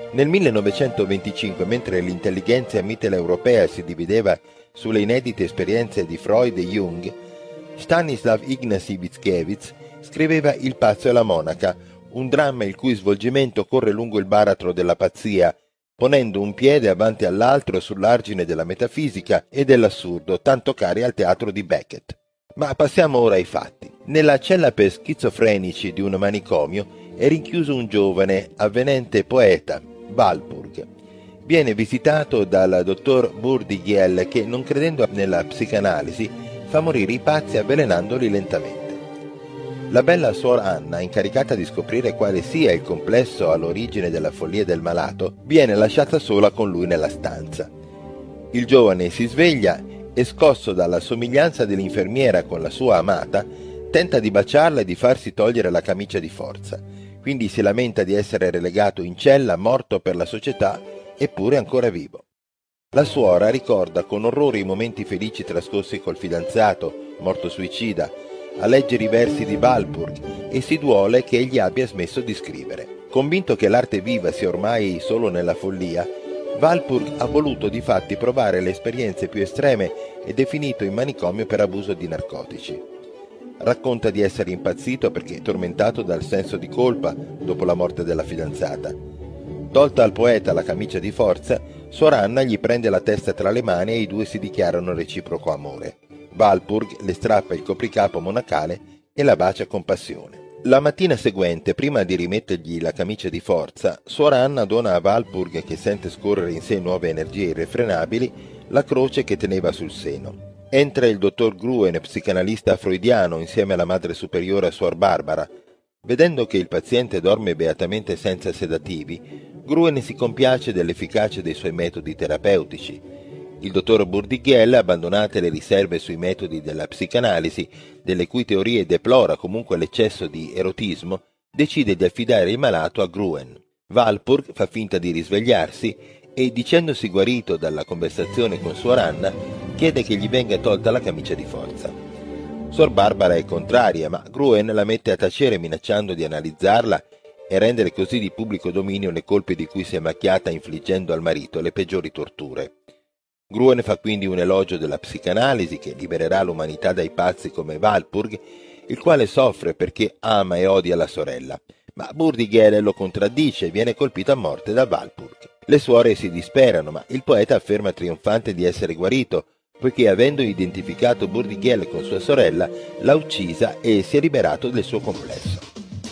Nel 1925, mentre l'intelligenza mitteleuropea si divideva sulle inedite esperienze di Freud e Jung, Stanislav Ignacy Mickiewicz scriveva Il pazzo e la monaca, un dramma il cui svolgimento corre lungo il baratro della pazzia, ponendo un piede avanti all'altro sull'argine della metafisica e dell'assurdo, tanto cari al teatro di Beckett. Ma passiamo ora ai fatti. Nella cella per schizofrenici di un manicomio è rinchiuso un giovane, avvenente poeta, Walpurg. Viene visitato dal dottor Bourdieu che, non credendo nella psicanalisi, fa morire i pazzi avvelenandoli lentamente. La bella suor Anna, incaricata di scoprire quale sia il complesso all'origine della follia del malato, viene lasciata sola con lui nella stanza. Il giovane si sveglia e, scosso dalla somiglianza dell'infermiera con la sua amata, tenta di baciarla e di farsi togliere la camicia di forza. Quindi si lamenta di essere relegato in cella, morto per la società, eppure ancora vivo. La suora ricorda con orrore i momenti felici trascorsi col fidanzato, morto suicida, a leggere i versi di Walpurg e si duole che egli abbia smesso di scrivere. Convinto che l'arte viva sia ormai solo nella follia, Walpurg ha voluto difatti provare le esperienze più estreme ed è finito in manicomio per abuso di narcotici. Racconta di essere impazzito perché tormentato dal senso di colpa dopo la morte della fidanzata. Tolta al poeta la camicia di forza, suor Anna gli prende la testa tra le mani e i due si dichiarano reciproco amore. Walpurg le strappa il copricapo monacale e la bacia con passione. La mattina seguente, prima di rimettergli la camicia di forza, suor Anna dona a Walpurg, che sente scorrere in sé nuove energie irrefrenabili, la croce che teneva sul seno. Entra il dottor Gruen, psicanalista freudiano, insieme alla madre superiore suor Barbara. Vedendo che il paziente dorme beatamente senza sedativi, Gruen si compiace dell'efficacia dei suoi metodi terapeutici. Il dottor Bourdieu, abbandonate le riserve sui metodi della psicanalisi, delle cui teorie deplora comunque l'eccesso di erotismo, decide di affidare il malato a Gruen. Walpurg fa finta di risvegliarsi e, dicendosi guarito dalla conversazione con suor Anna, chiede che gli venga tolta la camicia di forza. Suor Barbara è contraria, ma Gruen la mette a tacere minacciando di analizzarla e rendere così di pubblico dominio le colpe di cui si è macchiata infliggendo al marito le peggiori torture. Gruen fa quindi un elogio della psicanalisi che libererà l'umanità dai pazzi come Walpurg, il quale soffre perché ama e odia la sorella, ma Bourdieu lo contraddice e viene colpito a morte da Walpurg. Le suore si disperano, ma il poeta afferma trionfante di essere guarito, poiché avendo identificato Bourdieu con sua sorella, l'ha uccisa e si è liberato del suo complesso.